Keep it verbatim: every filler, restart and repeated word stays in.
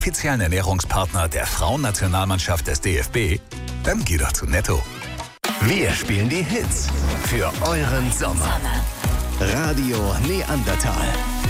offiziellen Ernährungspartner der Frauennationalmannschaft des D F B? Dann geh doch zu Netto. Wir spielen die Hits für euren Sommer. Radio Neandertal.